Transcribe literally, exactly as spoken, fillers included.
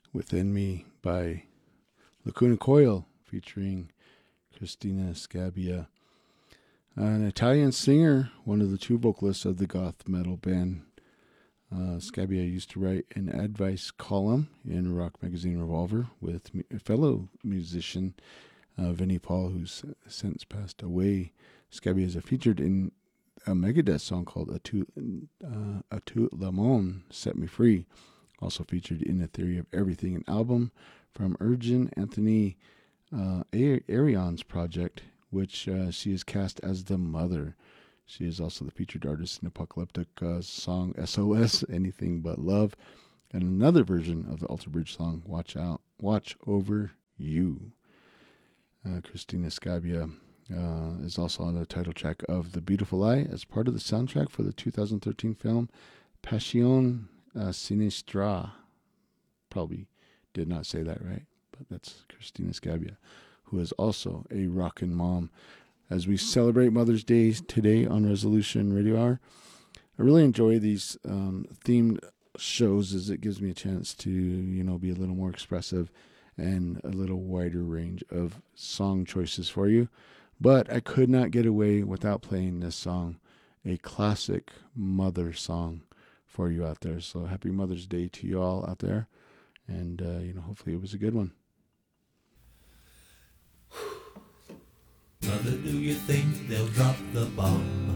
Within Me by Lacuna Coil featuring Christina Scabbia, an Italian singer, one of the two vocalists of the goth metal band. Uh, Scabbia used to write an advice column in rock magazine Revolver with a fellow musician uh, Vinnie Paul, who's since passed away. Scabbia is featured in a Megadeth song called A Tout, uh, A Tout Le Monde, Set Me Free. Also featured in A Theory of Everything, an album from Urgent Anthony uh, Arion's project, which uh, she is cast as the mother. She is also the featured artist in Apocalyptic uh, song S O S, Anything But Love, and another version of the Alter Bridge song, Watch Out, Watch Over You. Uh, Christina Scabbia uh, is also on the title track of The Beautiful Lie as part of the soundtrack for the two thousand thirteen film Passion uh, Sinistra. Probably did not say that right, but that's Christina Scabbia, who is also a rockin' mom. As we celebrate Mother's Day today on Resolution Radio Hour, I really enjoy these um, themed shows as it gives me a chance to, you know, be a little more expressive and a little wider range of song choices for you. But I could not get away without playing this song, a classic mother song for you out there. So happy Mother's Day to you all out there. And, uh, you know, hopefully it was a good one. Mother, do you think they'll drop the bomb?